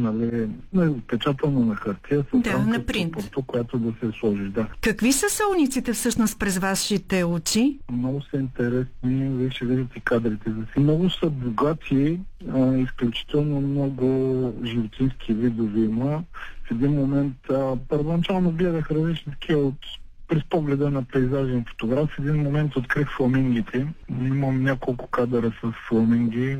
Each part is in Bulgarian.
нали, печатано на хартия, с на принт, която да се сложиш. Да. Какви са солниците всъщност през вашите очи? Много са интересни, вие ще видите кадрите за си. Много са богати, изключително много животински видове има. В един момент, първоначално гледах различни такива през погледа на пейзажен фотограф. В един момент открих фламингите. Имам няколко кадъра с фламинги.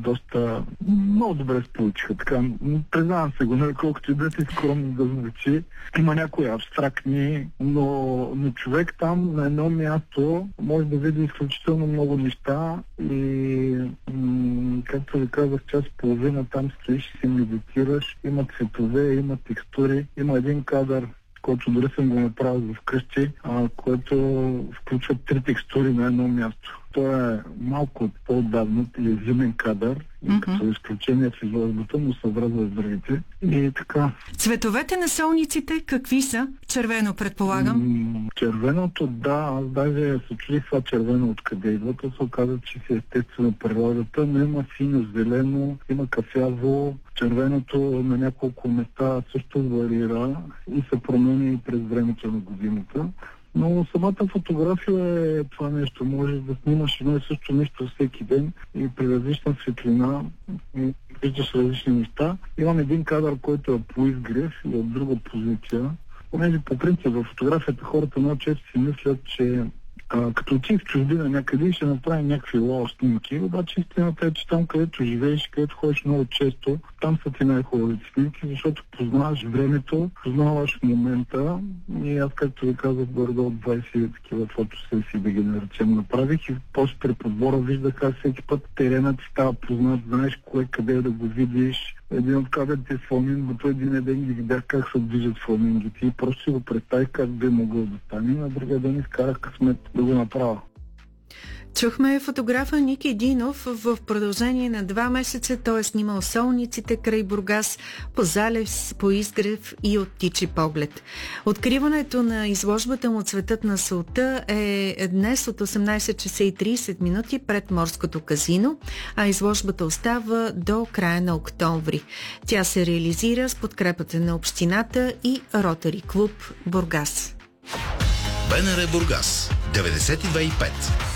Много добре се получиха. Така, признавам се го, колкото и да си скромно да звучи. Има някои абстрактни, но човек там на едно място може да види изключително много неща и както ви казах, час и половина там стоиш и си медитираш. Има цветове, има текстури. Има един кадър, който дори съм го направил вкъщи, което включва 3 текстури на едно място. Той е малко по-отдавно или зимен кадър, като изключение в изложбата, но се връзва с другите. И така. Цветовете на солниците какви са? Червено, предполагам? Червеното, да. Аз даже се чудих това червено откъде идва. То се оказа, че си естествено природата, но има синьо, зелено, има кафяво. Червеното на няколко места също варира и се променя и през времето на годината. Но самата фотография е това нещо. Можеш да снимаш едно и също нещо всеки ден и при различна светлина и виждаш различни неща. Имам един кадър, който е по изгрев и от друга позиция. Понеже по принцип в фотографията хората много често си мислят, че като отидеш в чужбина някъде ще направим някакви лоу снимки, обаче истината е, че там, където живееш, където ходиш много често, там са ти най-хубавите снимки, защото познаваш времето, познаваш момента и аз, както ви казах, горе от 20 такива фотосесии, да ги наречем, направих и после при подбора виждах как всеки път теренът ти става познат, знаеш кое, къде да го видиш. Един от кадрите е фламинго, той един ден ги видях как се движат фламингите и просто си го представих как би могло да стане. На другия ден изкарах късмет да го направя. Чухме фотографа Ники Динов. В продължение на 2 месеца той е снимал солниците край Бургас, по залез, по изгрев и от птичи поглед. Откриването на изложбата му "Цветът на солта" е днес от 18 часа и 30 минути пред Морското казино, а изложбата остава до края на октомври. Тя се реализира с подкрепата на общината и Ротари клуб Бургас. БНР Бургас 92,5